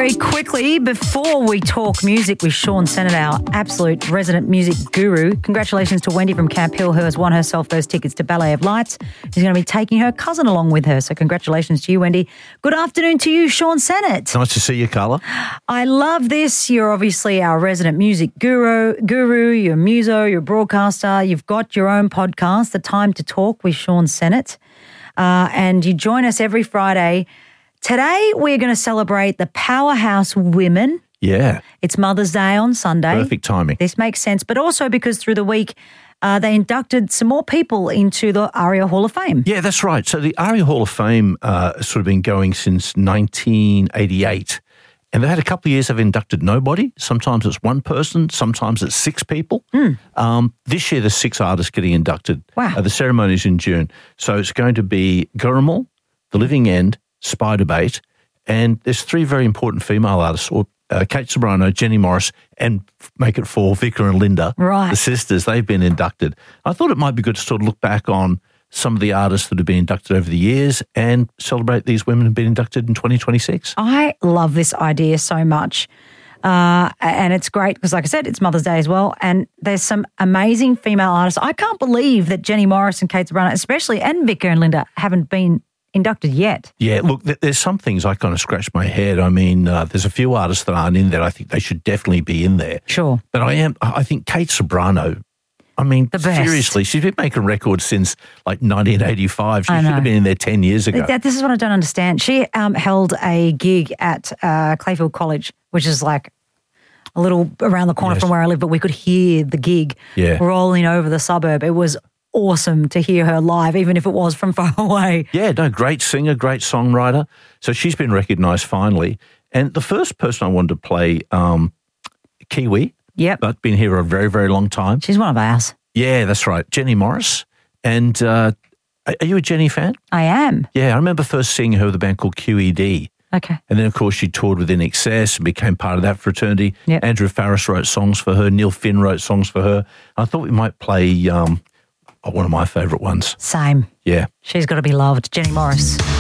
very quickly, before we talk music with Sean Sennett, our absolute resident music guru, congratulations to Wendy from Camp Hill, who has won herself those tickets to Ballet of Lights. She's going to be taking her cousin along with her. So congratulations to you, Wendy. Good afternoon to you, Sean Sennett. Nice to see you, Carla. I love this. You're obviously our resident music guru, you're muso, you're a broadcaster. You've got your own podcast, The Time to Talk with Sean Sennett. And you join us every Friday. Today, we're going to celebrate the powerhouse women. Yeah. It's Mother's Day on Sunday. Perfect timing. This makes sense, but also because through the week, they inducted some more people into the ARIA Hall of Fame. Yeah, that's right. So the ARIA Hall of Fame has sort of been going since 1988. And they've had a couple of years they've inducted nobody. Sometimes it's one person, sometimes it's six people. This year, there's 6 artists getting inducted. Wow. The ceremony's in June. So it's going to be Gurrumul, The Living End, Spiderbait, and there's 3 very important female artists, Kate Ceberano, Jenny Morris, and make it 4, Vika and Linda, right. The sisters. They've been inducted. I thought it might be good to sort of look back on some of the artists that have been inducted over the years and celebrate these women who have been inducted in 2026. I love this idea so much. And it's great because, like I said, it's Mother's Day as well. And there's some amazing female artists. I can't believe that Jenny Morris and Kate Ceberano, especially, and Vika and Linda, haven't been inducted yet. Yeah, look, there's some things I kind of scratch my head. I mean, there's a few artists that aren't in there. I think they should definitely be in there. Sure. But I think Kate Ceberano, I mean, seriously, she's been making records since like 1985. She should have been in there 10 years ago. This is what I don't understand. She held a gig at Clayfield College, which is like a little around the corner from where I live, but we could hear the gig rolling over the suburb. It was awesome to hear her live, even if it was from far away. Yeah, no, great singer, great songwriter. So she's been recognised finally. And the first person I wanted to play, Kiwi. Yep. But been here a very, very long time. She's one of ours. Yeah, that's right. Jenny Morris. And are you a Jenny fan? I am. Yeah, I remember first seeing her with a band called QED. Okay. And then, of course, she toured with INXS and became part of that fraternity. Yep. Andrew Farris wrote songs for her. Neil Finn wrote songs for her. I thought we might play one of my favourite ones. Same. Yeah. She's got to be loved. Jenny Morris.